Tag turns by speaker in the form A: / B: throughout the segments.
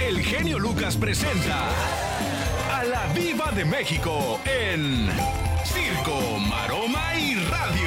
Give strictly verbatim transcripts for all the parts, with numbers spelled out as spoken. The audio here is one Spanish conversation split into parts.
A: el genio Lucas presenta a la Diva de México en Circo, Maroma y Radio.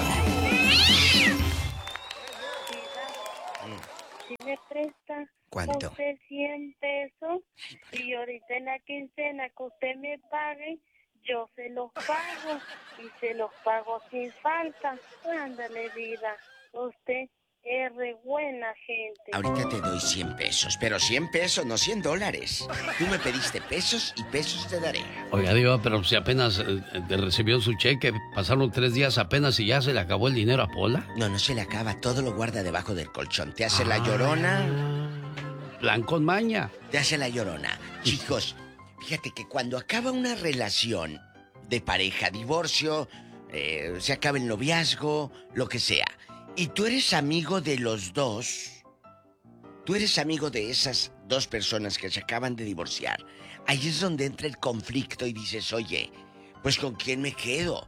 B: Si me presta
C: ¿Cuánto?
B: usted cien pesos y ahorita en la quincena que usted me pague, yo se los pago y se los pago sin falta. Ándale, vida, usted es re buena gente.
C: Ahorita te doy cien pesos, pero cien pesos, no cien dólares. Tú me pediste pesos y pesos te daré.
D: Oiga, Diva, pero si apenas eh, recibió su cheque, pasaron tres días apenas y ya se le acabó el dinero a Pola.
C: No, no se le acaba, todo lo guarda debajo del colchón. Te hace ah, la llorona.
D: Plan con maña.
C: Te hace la llorona. Chicos, fíjate que cuando acaba una relación de pareja, divorcio, eh, se acaba el noviazgo, lo que sea, y tú eres amigo de los dos, tú eres amigo de esas dos personas que se acaban de divorciar, ahí es donde entra el conflicto y dices, oye, pues ¿con quién me quedo?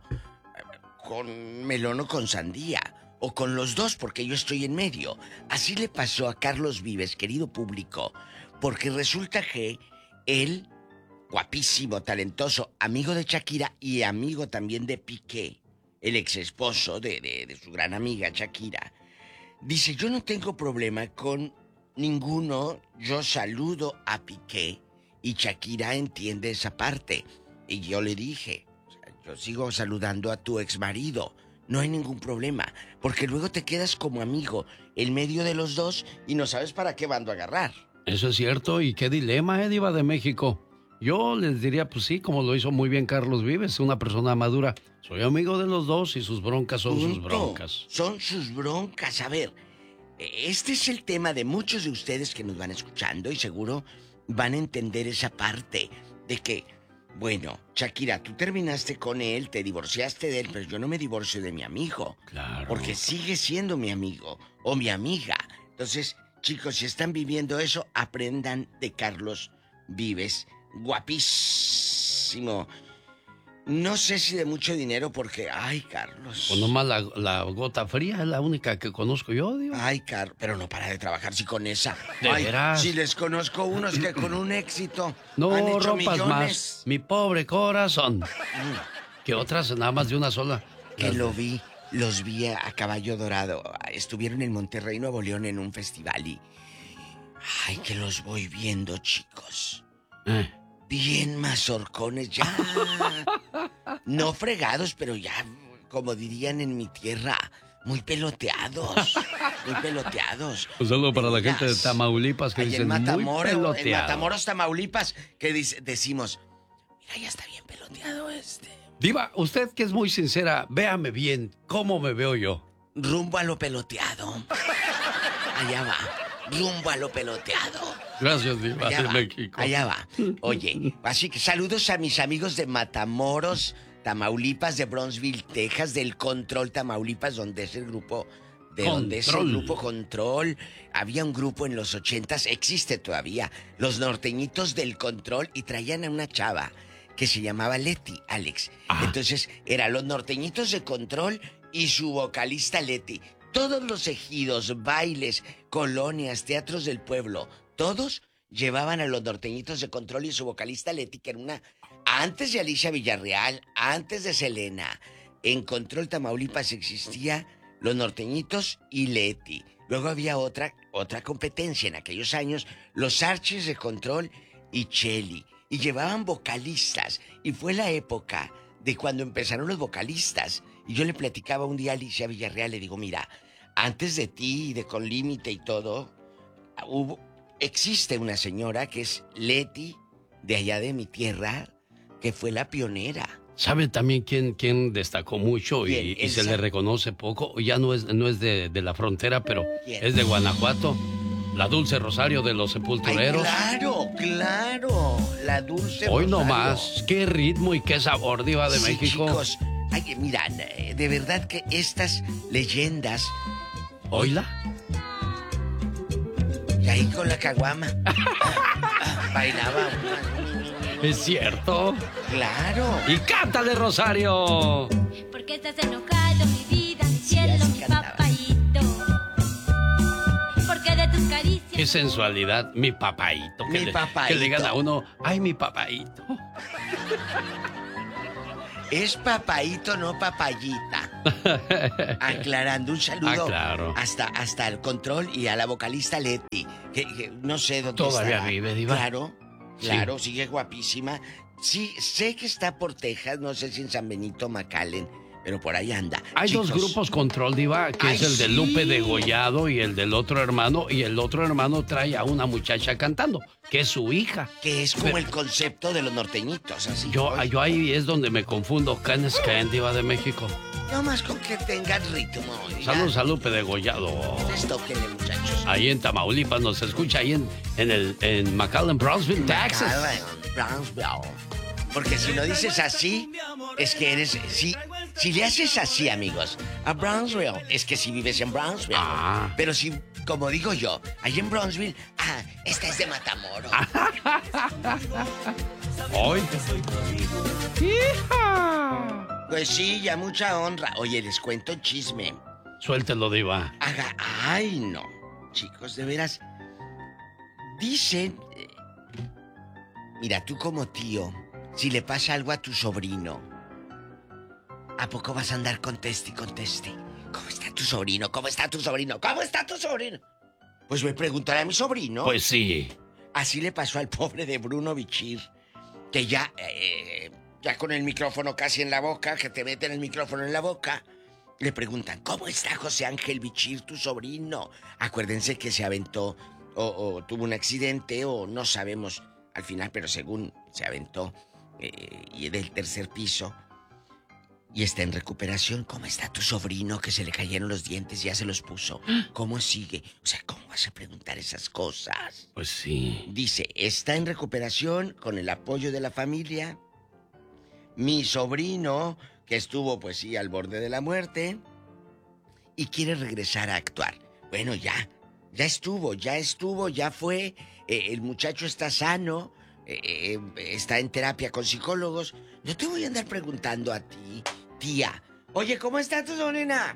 C: ¿Con melón o con sandía? O con los dos, porque yo estoy en medio. Así le pasó a Carlos Vives, querido público, porque resulta que él, guapísimo, talentoso, amigo de Shakira y amigo también de Piqué, el ex esposo de, de, de su gran amiga Shakira, dice, yo no tengo problema con ninguno, yo saludo a Piqué y Shakira entiende esa parte. Y yo le dije, o sea, yo sigo saludando a tu ex marido, no hay ningún problema, porque luego te quedas como amigo en medio de los dos y no sabes para qué bando agarrar.
D: Eso es cierto, y qué dilema, eh, Diva de México. Yo les diría, pues sí, como lo hizo muy bien Carlos Vives, una persona madura. Soy amigo de los dos y sus broncas son
C: Punto.
D: sus broncas.
C: Son sus broncas. A ver, este es el tema de muchos de ustedes que nos van escuchando y seguro van a entender esa parte de que, bueno, Shakira, tú terminaste con él, te divorciaste de él, pero yo no me divorcio de mi amigo.
D: Claro.
C: Porque sigue siendo mi amigo o mi amiga. Entonces, chicos, si están viviendo eso, aprendan de Carlos Vives. Guapísimo. No sé si de mucho dinero porque... Ay, Carlos.
D: Pues nomás la, la gota fría es la única que conozco yo, digo.
C: Ay, Carlos, pero no para de trabajar si con esa.
D: ¿De
C: Ay,
D: veras?
C: Si les conozco unos que con un éxito
D: no
C: han hecho
D: rompas
C: millones.
D: Más, mi pobre corazón. Mm. Que otras nada más de una sola.
C: Que las... lo vi, los vi a, a Caballo Dorado. Estuvieron en Monterrey, Nuevo León en un festival y... Ay, que los voy viendo, chicos.
D: Eh.
C: Bien mazorcones ya. No fregados, pero ya, como dirían en mi tierra, muy peloteados. Muy peloteados.
D: Un saludo para la gente de Tamaulipas que
C: Ay,
D: dicen
C: en Matamoros,
D: muy peloteado.
C: En Matamoros, Tamaulipas, que dice, decimos, mira, ya está bien peloteado este.
D: Diva, usted que es muy sincera, véame bien, ¿cómo me veo yo?
C: Rumbo a lo peloteado. Allá va. Rumbo a lo peloteado.
D: Gracias, Diva
C: allá
D: de
C: va,
D: México.
C: Allá va. Oye, así que saludos a mis amigos de Matamoros, Tamaulipas, de Bronzeville, Texas, del Control Tamaulipas, donde es el grupo, de
D: Control.
C: donde es el grupo Control. Había un grupo en los ochentas, existe todavía, los norteñitos del Control, y traían a una chava que se llamaba Leti, Alex. Ah. Entonces, eran los norteñitos de Control y su vocalista Leti. Todos los ejidos, bailes, colonias, teatros del pueblo, todos llevaban a los norteñitos de Control y su vocalista Leti, que era una... Antes de Alicia Villarreal, antes de Selena, en Control Tamaulipas existía los norteñitos y Leti. Luego había otra, otra competencia en aquellos años, los Arches de Control y Cheli. Y llevaban vocalistas. Y fue la época de cuando empezaron los vocalistas. Y yo le platicaba un día a Alicia Villarreal, le digo, mira, antes de ti y de Con Límite y todo, hubo, existe una señora que es Leti, de allá de mi tierra, que fue la pionera.
D: ¿Sabe también quién, quién destacó mucho y, y se le reconoce poco? Ya no es, no es de, de la frontera, pero ¿quién? Es de Guanajuato. La Dulce Rosario de los Sepultureros.
C: Ay, claro, claro. La Dulce
D: Hoy
C: Rosario.
D: nomás, qué ritmo y qué sabor, Diva de
C: sí,
D: México.
C: Chicos, ay, mira, de verdad que estas leyendas...
D: ¿Oíla?
C: Y ahí con la caguama. Bailaba.
D: ¿Es cierto?
C: Claro.
D: ¡Y cántale, Rosario!
E: ¿Por qué estás enojado, mi vida, mi cielo, mi papayito? Porque de tus caricias...
D: Qué sensualidad, mi papaíto.
C: Mi
D: que le,
C: papaíto.
D: Que le digan a uno, ay, mi papaíto.
C: Es papaíto, no papayita. Aclarando, un saludo.
D: Ah, claro.
C: hasta, hasta el control y a la vocalista Leti. Que, que no sé dónde
D: Todavía
C: está.
D: vive, Diva.
C: Claro, claro,
D: Sí.
C: sigue guapísima. Sí, sé que está por Texas, no sé si en San Benito, McAllen, pero por ahí anda.
D: Hay
C: Chicos,
D: dos grupos control, Diva, que
C: Ay,
D: es el de
C: sí.
D: Lupe Degollado y el del otro hermano, y el otro hermano trae a una muchacha cantando, que es su hija.
C: que es como
D: Pero-
C: el concepto de los norteñitos, así.
D: Yo,
C: Oye,
D: yo ahí es donde me confundo. ¿Quién es quién, Diva de México?
C: no más con que tengan ritmo. oiga.
D: Saludos a Lupe Degollado.
C: Ustedes tóquenle, muchachos.
D: Ahí en Tamaulipas nos escucha, ahí en, en, el, en McAllen, Brownsville, Texas.
C: McAllen, Brownsville. Porque si lo dices así, es que eres... Si, si le haces así, amigos, a Brownsville, es que si vives en Brownsville.
D: Ah.
C: Pero si, como digo yo, ahí en Brownsville, ah, esta es de Matamoros.
D: Hoy.
C: Pues sí, ya mucha honra. Oye, les cuento un chisme.
D: Suéltelo, Diva.
C: Haga... Ay, no. Chicos, de veras. Dicen... eh, Mira, tú como tío, si le pasa algo a tu sobrino, ¿a poco vas a andar conteste y conteste? ¿Cómo está tu sobrino? ¿Cómo está tu sobrino? ¿Cómo está tu sobrino? Pues me preguntaré a mi sobrino.
D: Pues sí.
C: Así le pasó al pobre de Bruno Bichir, que ya, eh, ya con el micrófono casi en la boca, que te meten el micrófono en la boca, le preguntan, ¿cómo está José Ángel Bichir, tu sobrino? Acuérdense que se aventó o, o tuvo un accidente o no sabemos al final, pero según se aventó eh, y del tercer piso y está en recuperación. ¿Cómo está tu sobrino que se le cayeron los dientes y ya se los puso? ¿Cómo sigue? O sea, ¿cómo vas a preguntar esas cosas?
D: Pues sí.
C: Dice, está en recuperación con el apoyo de la familia. Mi sobrino, que estuvo pues sí al borde de la muerte y quiere regresar a actuar. Bueno, ya, ya estuvo, ya estuvo, ya fue. Eh, el muchacho está sano, eh, eh, está en terapia con psicólogos. No te voy a andar preguntando a ti, tía. Oye, ¿cómo está tu sobrina?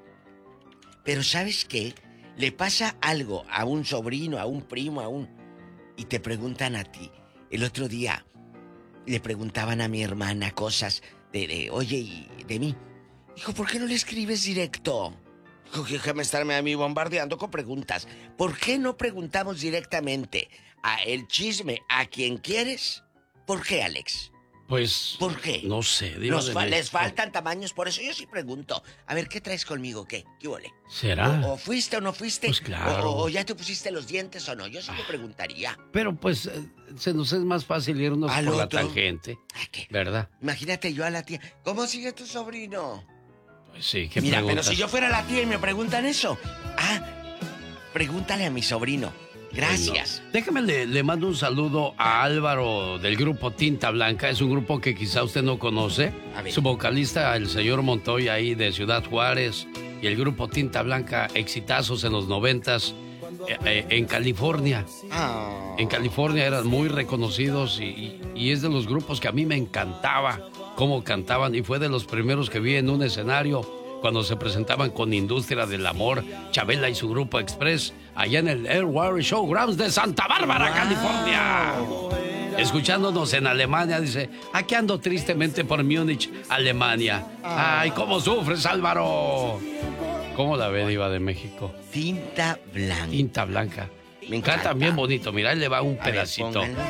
C: Pero ¿sabes qué? Le pasa algo a un sobrino, a un primo, a un... y te preguntan a ti. El otro día le preguntaban a mi hermana cosas de, de oye, y de mí. Dijo, ¿por qué no le escribes directo? Dijo, déjame estarme a mí bombardeando con preguntas. ¿Por qué no preguntamos directamente a el chisme a quien quieres? ¿Por qué, Alex?
D: Pues...
C: ¿Por qué?
D: No sé, Diva
C: Nos
D: de
C: fa-
D: México.
C: les faltan tamaños, por eso yo sí pregunto. A ver, ¿qué traes conmigo? ¿Qué? ¿Qué huele?
D: ¿Será?
C: O, o fuiste o no fuiste.
D: Pues claro.
C: O, o ya te pusiste los dientes o no. Yo sí me preguntaría.
D: Pero pues eh, se nos es más fácil irnos
C: Al
D: por la
C: otro.
D: tangente,
C: Ay, ¿qué?
D: ¿verdad?
C: Imagínate yo a la tía. ¿Cómo sigue tu sobrino?
D: Pues sí, ¿qué
C: Mira,
D: preguntas?
C: pero si yo fuera la tía y me preguntan eso. Ah, pregúntale a mi sobrino. Gracias.
D: Bueno, déjame, le, le mando un saludo a Álvaro del grupo Tinta Blanca. Es un grupo que quizá usted no conoce.
C: A ver.
D: Su vocalista, el señor Montoya, ahí de Ciudad Juárez. Y el grupo Tinta Blanca, exitazos en los noventas eh, eh, en California.
C: Ah.
D: En California eran muy reconocidos y, y- y es de los grupos que a mí me encantaba cómo cantaban. Y fue de los primeros que vi en un escenario cuando se presentaban con Industria del Amor, Chabela y su grupo Express, allá en el Airwire Showgrounds de Santa Bárbara,
C: Wow.
D: California. Escuchándonos en Alemania, dice, aquí ando tristemente por Múnich, Alemania. Ay, ¿cómo sufres, Álvaro? ¿Cómo la ve, Diva de México?
C: Tinta blanca.
D: Tinta Blanca.
C: Me encanta.
D: Canta bien bonito, mira, ahí le va un
C: A ver,
D: pedacito.
C: pónganlo.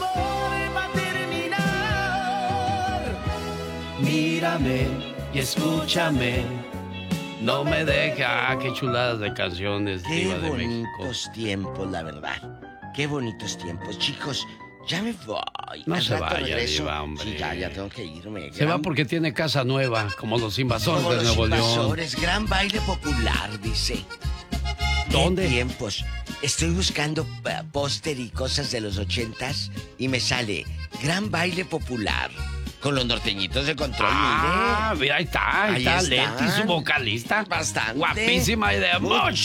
D: Mírame y escúchame. No me deja. Ah, qué chuladas de canciones,
C: Qué
D: Diva de México.
C: bonitos tiempos, la verdad. Qué bonitos tiempos. Chicos, ya me voy.
D: No
C: Al
D: se
C: rato
D: vaya,
C: regreso.
D: Diva, hombre.
C: Sí, ya, ya tengo que irme.
D: Se va
C: Gran-
D: porque tiene casa nueva, como los invasores
C: Como
D: de
C: los
D: Nuevo León.
C: invasores, gran baile popular, dice.
D: ¿Dónde?
C: ¿Qué tiempos? Estoy buscando eh, póster y cosas de los ochentas y me sale gran baile popular con los norteñitos de control.
D: Ah,
C: mire.
D: mira, ahí está, ahí,
C: Ahí
D: está
C: están.
D: Leti, su vocalista.
C: Bastante.
D: Guapísima y de
C: Muy
D: mucho